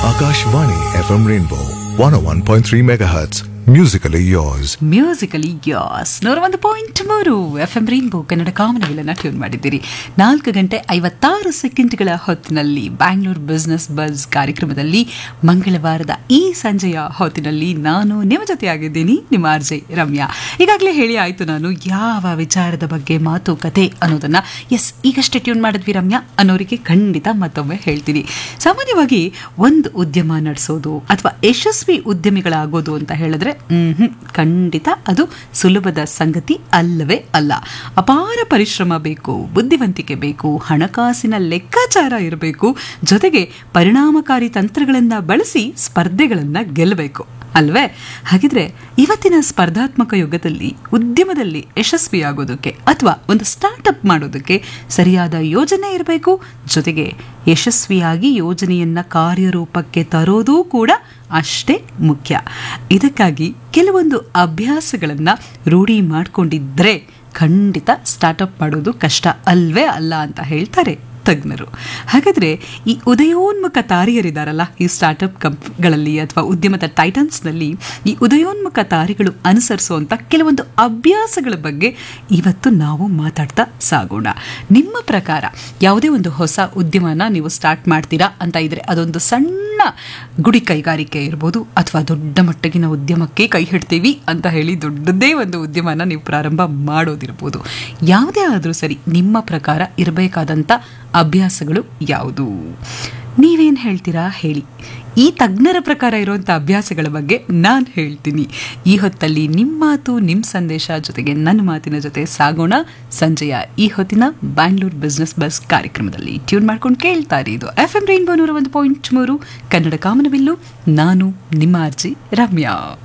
Akashvani FM Rainbow 101.3 MHz. Musically yours. Musically as 101.3 FM rainbow Kannada ಕಾಮನವಿಲ್ಲನ್ನ tune ಮಾಡಿದ್ದೀರಿ. 4:56 ಹೊತ್ತಿನಲ್ಲಿ Bangalore business buzz ಕಾರ್ಯಕ್ರಮದಲ್ಲಿ ಮಂಗಳವಾರದ ಈ ಸಂಜೆಯ ಹೊತ್ತಿನಲ್ಲಿ ನಾನು ನಿಮ್ಮ ಜೊತೆಯಾಗಿದ್ದೀನಿ, ನಿಮ್ಮ ಆರ್ಜೆ ರಮ್ಯಾ. ಈಗಾಗಲೇ ಹೇಳಿ ಆಯಿತು ನಾನು ಯಾವ ವಿಚಾರದ ಬಗ್ಗೆ ಮಾತುಕತೆ ಅನ್ನೋದನ್ನ. ಈಗಷ್ಟೇ ಟ್ಯೂನ್ ಮಾಡಿದ್ವಿ ರಮ್ಯಾ ಅನ್ನೋರಿಗೆ ಖಂಡಿತ ಮತ್ತೊಮ್ಮೆ ಹೇಳ್ತೀನಿ. ಸಾಮಾನ್ಯವಾಗಿ ಒಂದು ಉದ್ಯಮ ನಡೆಸೋದು ಅಥವಾ ಯಶಸ್ವಿ ಉದ್ಯಮಿಗಳಾಗೋದು ಅಂತ ಹೇಳಿದ್ರೆ ಖಂಡಿತ ಅದು ಸುಲಭದ ಸಂಗತಿ ಅಲ್ಲವೇ ಅಲ್ಲ. ಅಪಾರ ಪರಿಶ್ರಮ ಬೇಕು, ಬುದ್ಧಿವಂತಿಕೆ ಬೇಕು, ಹಣಕಾಸಿನ ಲೆಕ್ಕಾಚಾರ ಇರಬೇಕು, ಜೊತೆಗೆ ಪರಿಣಾಮಕಾರಿ ತಂತ್ರಗಳನ್ನು ಬಳಸಿ ಸ್ಪರ್ಧೆಗಳನ್ನು ಗೆಲ್ಲಬೇಕು ಅಲ್ವೇ? ಹಾಗಿದ್ರೆ ಇವತ್ತಿನ ಸ್ಪರ್ಧಾತ್ಮಕ ಯುಗದಲ್ಲಿ ಉದ್ಯಮದಲ್ಲಿ ಯಶಸ್ವಿಯಾಗೋದಕ್ಕೆ ಅಥವಾ ಒಂದು ಸ್ಟಾರ್ಟ್ಅಪ್ ಮಾಡೋದಕ್ಕೆ ಸರಿಯಾದ ಯೋಜನೆ ಇರಬೇಕು. ಜೊತೆಗೆ ಯಶಸ್ವಿಯಾಗಿ ಯೋಜನೆಯನ್ನ ಕಾರ್ಯರೂಪಕ್ಕೆ ತರೋದು ಕೂಡ ಅಷ್ಟೇ ಮುಖ್ಯ. ಇದಕ್ಕಾಗಿ ಕೆಲವೊಂದು ಅಭ್ಯಾಸಗಳನ್ನ ರೂಢಿ ಮಾಡಿಕೊಂಡಿದ್ರೆ ಖಂಡಿತ ಸ್ಟಾರ್ಟ್ಅಪ್ ಮಾಡೋದು ಕಷ್ಟ ಅಲ್ವೇ ಅಲ್ಲ ಅಂತ ಹೇಳ್ತಾರೆ ತಜ್ಞರು. ಹಾಗಾದ್ರೆ ಈ ಉದಯೋನ್ಮುಖ ತಾರೆಯರಿದಾರಲ್ಲ ಈ ಸ್ಟಾರ್ಟ್ಅಪ್ ಕಂಪ್ಗಳಲ್ಲಿ ಅಥವಾ ಉದ್ಯಮದ ಟೈಟನ್ಸ್ನಲ್ಲಿ, ಈ ಉದಯೋನ್ಮುಖ ತಾರೆಗಳು ಅನುಸರಿಸುವಂಥ ಕೆಲವೊಂದು ಅಭ್ಯಾಸಗಳ ಬಗ್ಗೆ ಇವತ್ತು ನಾವು ಮಾತಾಡ್ತಾ ಸಾಗೋಣ. ನಿಮ್ಮ ಪ್ರಕಾರ ಯಾವುದೇ ಒಂದು ಹೊಸ ಉದ್ಯಮನ ನೀವು ಸ್ಟಾರ್ಟ್ ಮಾಡ್ತೀರಾ ಅಂತ ಇದ್ರೆ, ಅದೊಂದು ಸಣ್ಣ ಗುಡಿ ಕೈಗಾರಿಕೆ ಇರ್ಬೋದು ಅಥವಾ ದೊಡ್ಡ ಮಟ್ಟಗಿನ ಉದ್ಯಮಕ್ಕೆ ಕೈ ಹಿಡ್ತೀವಿ ಅಂತ ಹೇಳಿ ದೊಡ್ಡದೇ ಒಂದು ಉದ್ಯಮನ ನೀವು ಪ್ರಾರಂಭ ಮಾಡೋದಿರ್ಬೋದು. ಯಾವುದೇ ಆದರೂ ಸರಿ, ನಿಮ್ಮ ಪ್ರಕಾರ ಇರಬೇಕಾದಂಥ ಅಭ್ಯಾಸಗಳು ಯಾವುದು? ನೀವೇನು ಹೇಳ್ತೀರಾ ಹೇಳಿ. ಈ ತಜ್ಞರ ಪ್ರಕಾರ ಇರುವಂಥ ಅಭ್ಯಾಸಗಳ ಬಗ್ಗೆ ನಾನು ಹೇಳ್ತೀನಿ. ಈ ಹೊತ್ತಲ್ಲಿ ನಿಮ್ಮ ಮಾತು, ನಿಮ್ಮ ಸಂದೇಶ ಜೊತೆಗೆ ನನ್ನ ಮಾತಿನ ಜೊತೆ ಸಾಗೋಣ ಸಂಜೆಯ ಈ ಹೊತ್ತಿನ ಬ್ಯಾಂಗ್ಳೂರ್ ಬಿಸ್ನೆಸ್ ಬಸ್ ಕಾರ್ಯಕ್ರಮದಲ್ಲಿ. ಟ್ಯೂನ್ ಮಾಡ್ಕೊಂಡು ಕೇಳ್ತಾ ಇರಿ. ಇದು FM ರೈನ್ಬೋ 101.3 ಕನ್ನಡ ಕಾಮನಬಿಲ್ಲು. ನಾನು ನಿಮ್ಮ ಆರ್ಜಿ ರಮ್ಯಾ.